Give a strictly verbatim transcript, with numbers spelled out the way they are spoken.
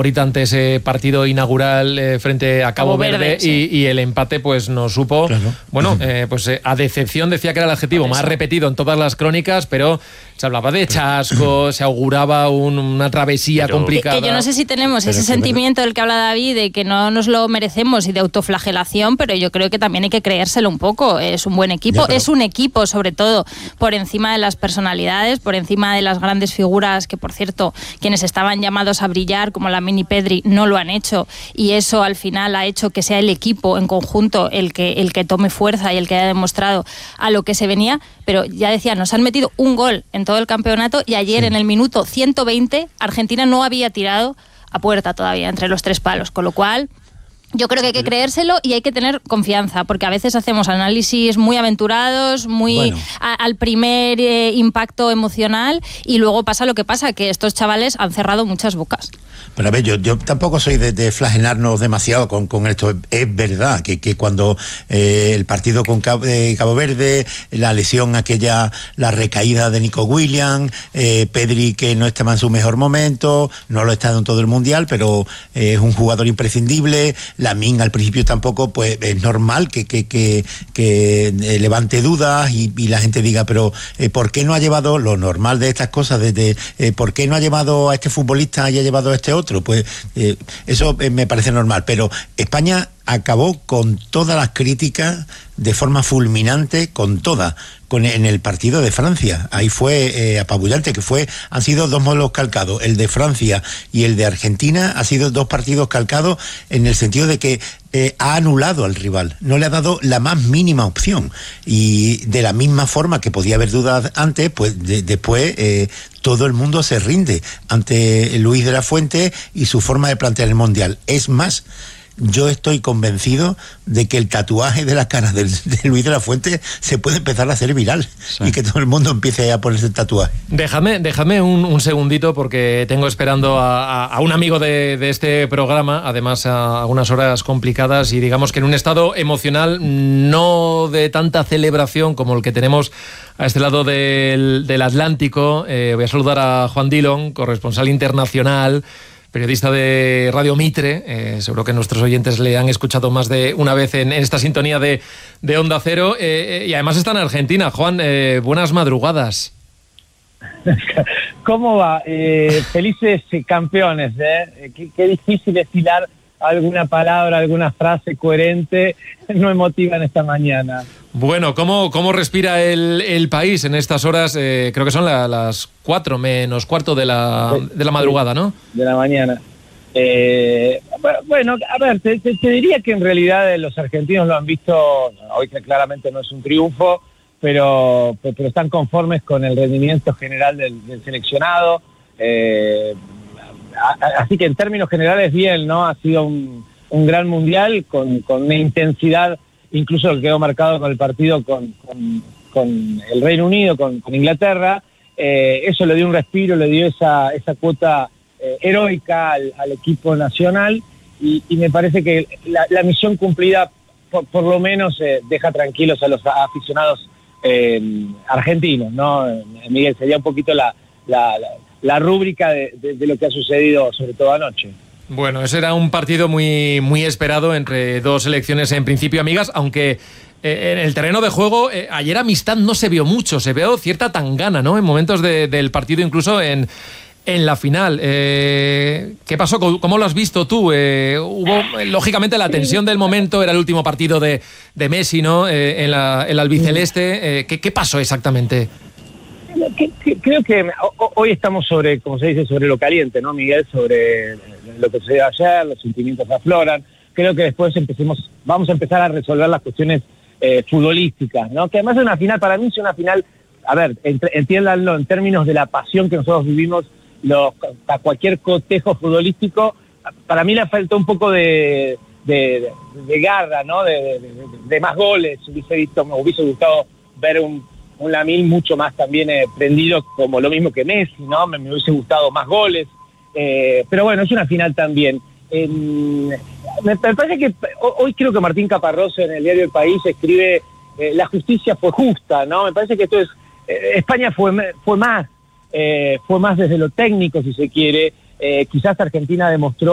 favorita ante ese partido inaugural eh, frente a Cabo, Cabo Verde, Verde sí. y, y el empate pues nos supo, claro. bueno, eh, pues eh, a decepción decía que era el adjetivo más repetido en todas las crónicas, pero se hablaba de chasco, se auguraba un, una travesía pero, complicada. Que, que yo no sé si tenemos ese sentimiento del que habla David, de que no nos lo merecemos y de autoflagelación, pero yo creo que también hay que creérselo un poco. Es un buen equipo, ya, pero... es un equipo sobre todo por encima de las personalidades, por encima de las grandes figuras que, por cierto, quienes estaban llamados a brillar, como Lamine y Pedri, no lo han hecho, y eso al final ha hecho que sea el equipo en conjunto el que, el que tome fuerza y el que haya demostrado a lo que se venía. Pero ya decía, nos han metido un gol en todo el campeonato y ayer sí. en el minuto ciento veinte Argentina no había tirado a puerta todavía entre los tres palos, con lo cual yo creo que hay que creérselo y hay que tener confianza, porque a veces hacemos análisis muy aventurados, muy bueno. a, al primer eh, impacto emocional, y luego pasa lo que pasa, que estos chavales han cerrado muchas bocas. Pero a ver, yo, yo tampoco soy de, de flagelarnos demasiado con, con esto. Es, es verdad que, que cuando eh, el partido con Cabo, eh, Cabo Verde, la lesión aquella, la recaída de Nico Williams, eh, Pedri que no estaba en su mejor momento, no lo ha estado en todo el Mundial, pero eh, es un jugador imprescindible. Lamine al principio tampoco, pues es normal que, que, que, que eh, levante dudas y, y la gente diga, pero eh, ¿por qué no ha llevado lo normal de estas cosas? Desde eh, ¿por qué no ha llevado a este futbolista y ha llevado a este otro? Pues eh, eso eh, me parece normal, pero España acabó con todas las críticas de forma fulminante, con todas, con en el partido de Francia. Ahí fue eh, apabullante, que fue han sido dos modelos calcados. El de Francia y el de Argentina ha sido dos partidos calcados en el sentido de que eh, ha anulado al rival, no le ha dado la más mínima opción, y de la misma forma que podía haber dudas antes, pues de, después eh, todo el mundo se rinde ante Luis de la Fuente y su forma de plantear el Mundial. Es más, yo estoy convencido de que el tatuaje de la cara de, de Luis de la Fuente se puede empezar a hacer viral, sí. y que todo el mundo empiece a ponerse el tatuaje. Déjame, déjame un, un segundito, porque tengo esperando a, a, a un amigo de, de este programa, además a algunas horas complicadas y digamos que en un estado emocional no de tanta celebración como el que tenemos a este lado del, del Atlántico. Eh, voy a saludar a Juan Dillon, corresponsal internacional, periodista de Radio Mitre. Eh, seguro que nuestros oyentes le han escuchado más de una vez en, en esta sintonía de, de Onda Cero, eh, eh, y además está en Argentina. Juan, eh, buenas madrugadas. ¿Cómo va? Eh, felices campeones, ¿eh? Qué, qué difícil estilar alguna palabra, alguna frase coherente, no emotiva en esta mañana. Bueno, ¿cómo, cómo respira el, el país en estas horas? Eh, creo que son la, las cuatro menos cuarto de la, de la madrugada, ¿no? De la mañana. Eh, bueno, a ver, te, te, te diría que en realidad los argentinos lo han visto, hoy que claramente no es un triunfo, pero, pero están conformes con el rendimiento general del, del seleccionado. Eh, así que en términos generales bien, ¿no? Ha sido un, un gran mundial con, con una intensidad, incluso que quedó marcado con el partido con, con, con el Reino Unido, con, con Inglaterra. Eh, eso le dio un respiro, le dio esa, esa cuota eh, heroica al, al equipo nacional, y, y me parece que la, la misión cumplida por, por lo menos eh, deja tranquilos a los aficionados eh, argentinos, ¿no? Miguel, sería un poquito la, la, la, la rúbrica de, de, de lo que ha sucedido, sobre todo anoche. Bueno, ese era un partido muy, muy esperado entre dos selecciones en principio amigas, aunque eh, en el terreno de juego eh, ayer amistad no se vio mucho, se vio cierta tangana, ¿no? En momentos de, del partido, incluso en, en la final. Eh, ¿Qué pasó? ¿Cómo lo has visto tú? Eh, hubo, lógicamente, la tensión del momento, era el último partido de, de Messi, ¿no? Eh, en la, el albiceleste. Eh, ¿qué, ¿Qué pasó exactamente? Creo que hoy estamos sobre, como se dice, sobre lo caliente, ¿no, Miguel? Sobre lo que sucedió ayer, los sentimientos afloran. Creo que después empecemos, vamos a empezar a resolver las cuestiones eh, futbolísticas, ¿no? Que además es una final, para mí es una final, a ver, entiéndanlo en términos de la pasión que nosotros vivimos, los, a cualquier cotejo futbolístico, para mí le faltó un poco de, de, de, de garra, ¿no? De, de, de, de más goles. Hubiese visto, me hubiese gustado ver un un Lamine mucho más también eh, prendido, como lo mismo que Messi, ¿no? Me, me hubiese gustado más goles, eh, pero bueno, es una final también. Eh, me, me parece que hoy creo que Martín Caparrós en el diario El País escribe eh, la justicia fue justa, ¿no? Me parece que esto es, eh, España fue, fue más, eh, fue más desde lo técnico, si se quiere. Eh, quizás Argentina demostró